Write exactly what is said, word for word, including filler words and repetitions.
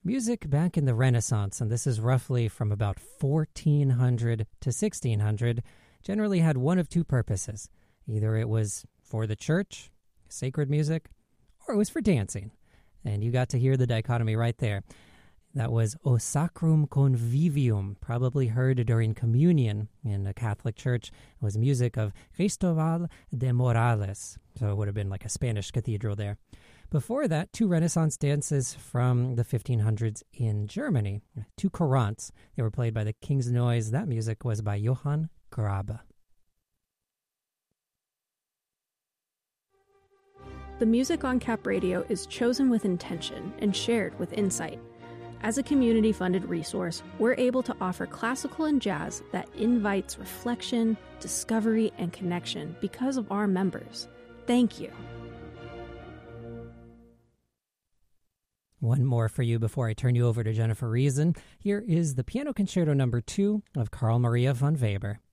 Music back in the Renaissance, and this is roughly from about fourteen hundred to sixteen hundred, generally had one of two purposes. Either it was for the church, sacred music, or it was for dancing. And you got to hear the dichotomy right there. That was O Sacrum Convivium, probably heard during communion in a Catholic church. It was music of Cristobal de Morales, so it would have been like a Spanish cathedral there. Before that, two Renaissance dances from the fifteen hundreds in Germany, two Courants. They were played by the King's Noise. That music was by Johann Grabe. The music on Cap Radio is chosen with intention and shared with insight. As a community-funded resource, we're able to offer classical and jazz that invites reflection, discovery, and connection because of our members. Thank you. One more for you before I turn you over to Jennifer Reason. Here is the Piano Concerto Number two of Carl Maria von Weber.